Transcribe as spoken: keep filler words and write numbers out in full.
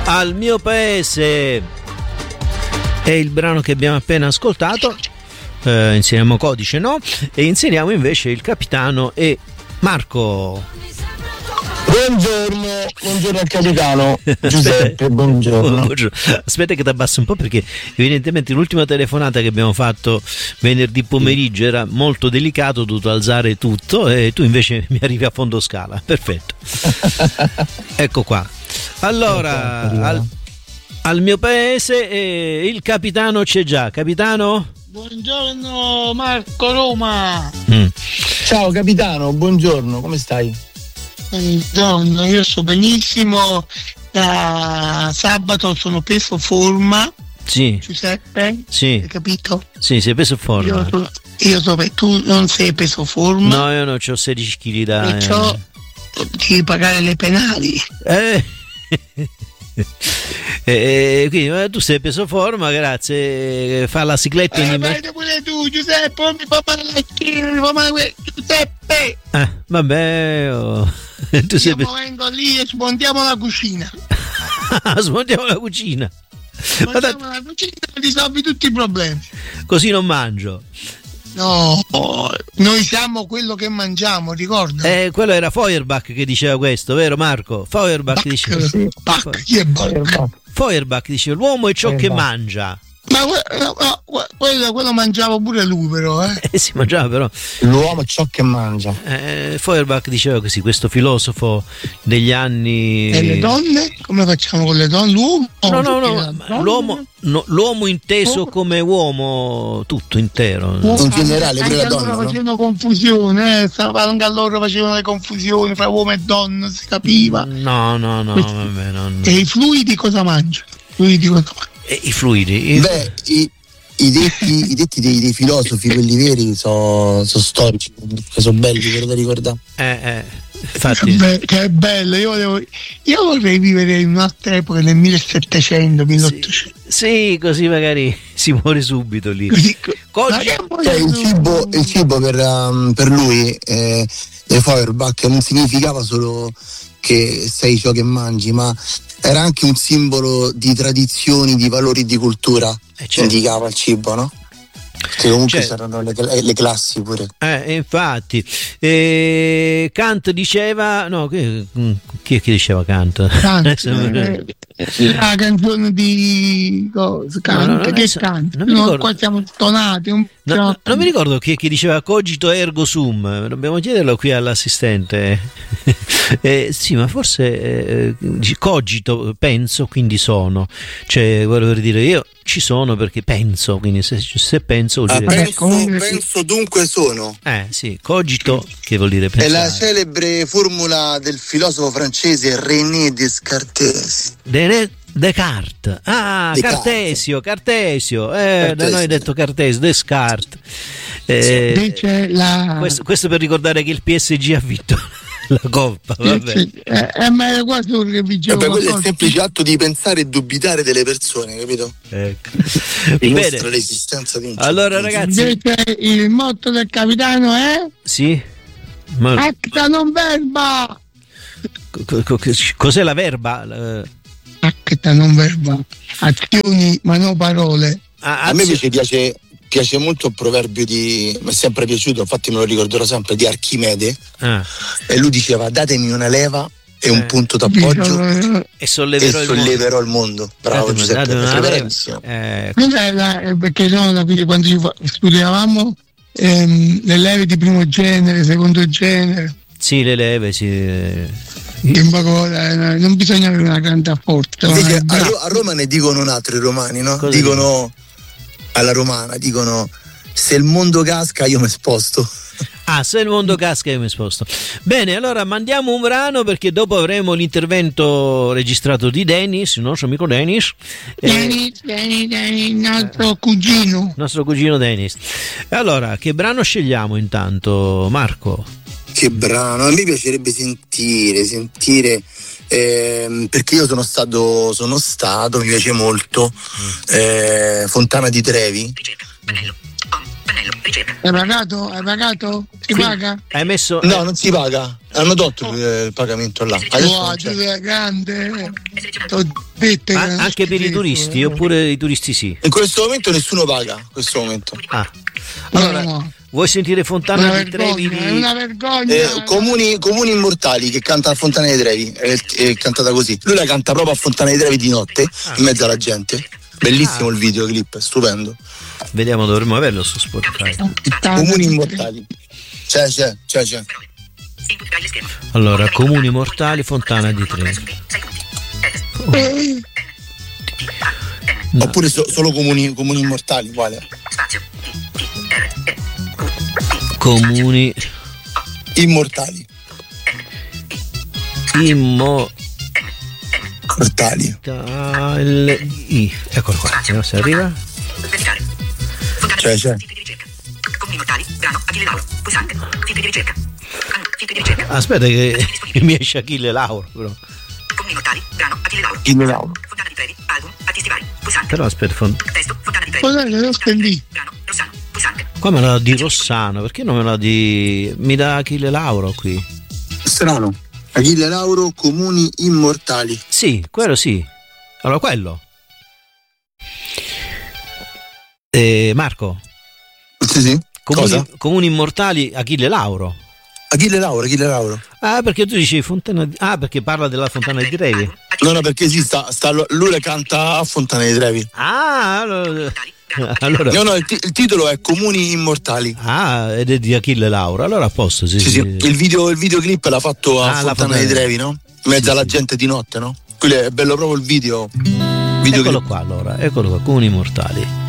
Al mio paese è il brano che abbiamo appena ascoltato. Eh, inseriamo codice, no? E inseriamo invece il capitano e Marco. Buongiorno, buongiorno al capitano Giuseppe, buongiorno. Buongiorno. Aspetta che ti abbasso un po' perché evidentemente l'ultima telefonata che abbiamo fatto venerdì pomeriggio era molto delicato, ho dovuto alzare tutto e tu invece mi arrivi a fondo scala. Perfetto. Ecco qua. Allora, al, al mio paese eh, il capitano c'è già. Capitano? Buongiorno Marco Roma. Mm. Ciao capitano, buongiorno, come stai? Buongiorno, io sto benissimo. Da sabato sono preso forma. Sì. Giuseppe? Sì. Hai capito? Sì, sei preso forma. Io, sono, io so, tu non sei preso forma. No, io non ho sedici chili da. Perciò eh. devi pagare le penali. Eh. E quindi eh, tu sei preso forma, grazie. Fa la cicletta eh, ogni ma pure tu, Giuseppe, non mi fa male la schiena, mi fa male que- Giuseppe. Eh, vabbè, oh. Tu sei Io vengo lì e smontiamo la cucina. Smontiamo la cucina. Smontiamo la cucina e risolvi tutti i problemi. Così non mangio. No, noi siamo quello che mangiamo, ricorda? Eh, quello era Feuerbach che diceva questo, vero Marco? Feuerbach Bach, diceva. sì. Bach, chi è Bach? Feuerbach diceva l'uomo è ciò Eh, che no. mangia. Ma quello, quello, quello mangiava pure lui, però, eh? Eh, si mangiava però. L'uomo è ciò che mangia. Eh, Feuerbach diceva così, questo filosofo degli anni. E le donne? Come facciamo con le donne? L'uomo? No, no, no, Donne? l'uomo, no, l'uomo inteso come uomo tutto intero. Uomo, In generale, pure anche la a donna, loro no? facevano confusione, eh? Anche a loro facevano le confusioni fra uomo e donna, si capiva. No, no, no, vabbè, no, no. E i fluidi cosa mangiano? I fluidi cosa mangiano? E i fluidi. I... Beh, i, i detti, i detti dei, dei filosofi, quelli veri, sono so storici, sono belli, ve lo ricordare. Eh, eh, Che, infatti. be- che bello, io, volevo, io vorrei vivere in un'altra epoca, nel millesettecento, milleottocento. Sì, così magari si muore subito lì. Così, Coggi- ma che Cioè, il cibo, il cibo per, um, per lui, eh, eh, Feuerbach, non significava solo che sei ciò che mangi, ma era anche un simbolo di tradizioni, di valori, di cultura. Eh, certo. Indicava il cibo, no? Che comunque Certo. c'erano le, le classi pure. Eh, infatti. Eh, Kant diceva. No, chi, chi è che diceva Kant? Kant, eh, la canzone di cosa? Kant, No, no, non che è- Kant? non mi No, ricordo. qua siamo stonati un No, po'. no, non mi ricordo chi è che diceva cogito ergo sum, dobbiamo chiederlo qui all'assistente. Eh, sì, ma forse eh, cogito, penso, quindi sono. Cioè, volevo dire, io ci sono perché penso, quindi se, se penso vuol Ah, dire... penso, comunque- penso dunque sono. Eh sì, cogito, che vuol dire È la pensare. celebre formula del filosofo francese René Descartes. De- Descartes, ah, Descartes. Cartesio, Cartesio, eh, da Cartesio. noi è detto Cartesio, Descartes. Eh, Invece la... questo, questo per ricordare che il P S G ha vinto la Coppa, vabbè. Eh, eh, ma era quasi ora che vigevo Vabbè, quello è il qualcosa. semplice atto di pensare e dubitare delle persone, capito? Ecco. Dimostra Bene, l'esistenza di un allora certo- ragazzi, Invece il motto del capitano è sì, ma acta non verba. co- co- cos'è la verba? Eh, Acta non verba. Azioni ma non parole. ah, A me anzi- invece piace, piace molto il proverbio di, mi è sempre piaciuto, infatti me lo ricorderò sempre, di Archimede, ah, e lui diceva datemi una leva e un Eh. punto d'appoggio Eh, e solleverò e il mondo. solleverò il mondo. Bravo Datemi- Giuseppe, datemi una sei leva. bravissimo. Eh, Cos'è la- eh, perché no, la- quando ci fa- studiavamo ehm, le leve di primo genere, secondo genere, sì, le leve, sì. eh, in poco, eh, non bisogna avere una grande forza. Invece a, bravo. Ro- a Roma ne dicono un altro i romani, no? Cosa Dicono alla romana, dicono se il mondo casca io mi sposto. Ah, se il mondo casca io mi sposto. Bene, allora mandiamo un brano perché dopo avremo l'intervento registrato di Dennis, il nostro amico Dennis, eh, Vieni, vieni, vieni, il nostro cugino. il nostro cugino Dennis. Allora, che brano scegliamo intanto, Marco? Che brano, a me piacerebbe sentire, sentire ehm, perché io sono stato, sono stato, mi piace molto, eh, Fontana di Trevi. Hai pagato? Hai pagato? Si paga? Hai messo... No, non si paga, hanno tolto il, il pagamento là. Adesso Wow, non c'è. tu sei grande. T'ho detto che Ah, non anche per i schifo, turisti, eh. oppure i turisti sì. In questo momento nessuno paga, in questo momento. Ah. Allora, No, no. vuoi sentire Fontana Una di Trevi? vergogna, è una vergogna. Eh, comuni, comuni immortali che canta a Fontana di Trevi, è, è cantata così. Lui la canta proprio a Fontana di Trevi di notte, in mezzo alla gente. Bellissimo Ah. il videoclip, è stupendo. Vediamo, dovremmo averlo su Spotify. Comuni immortali. C'è, c'è, c'è, c'è. Allora, Comuni Mortali, Fontana di Trevi. Eh, No. Oppure so- solo comuni, comuni immortali, uguale. Comuni Immortali. Immortali. Mortali. Eccolo qua, vediamo se arriva. C'è, c'è. Comuni mortali, grano, Achille Lauro, pulsante, filtri di ricerca. Filtri di ricerca. Aspetta che mi esce Achille Lauro, però. Comuni mortali, grano, Achille Lauro. Achille Lauro. Fontana di Trevi, album, artisti vari, pulsante. Però aspetta, fon- Testo, Fontana di Trevi. Scusate, devo spendere. Grano, Rossano, pulsante. qua me la dà di Rossano, perché non me la di... mi dà Achille Lauro qui? Strano. Achille Lauro, comuni immortali. Sì, quello sì. Allora, quello. Eh, Marco, Sì, sì. Comuni, Cosa? Comuni Immortali, Achille Lauro. Achille Lauro, Achille Lauro. Ah, perché tu dici Fontana di... Ah, perché parla della Fontana di Trevi. No, no, perché sì, sta, sta, lui le canta a Fontana di Trevi. Ah, allora... allora- No, no, il, ti- il titolo è Comuni immortali. Ah, ed è di Achille Lauro. Allora a posto, sì, Sì, sì. sì. Il, video, il videoclip l'ha fatto a Ah, la Fontana Fontana. di Trevi, no? In mezzo Sì, alla sì. gente di notte, no? Quello è bello proprio il video. Eccolo videoclip. qua allora, eccolo qua, Comuni Immortali.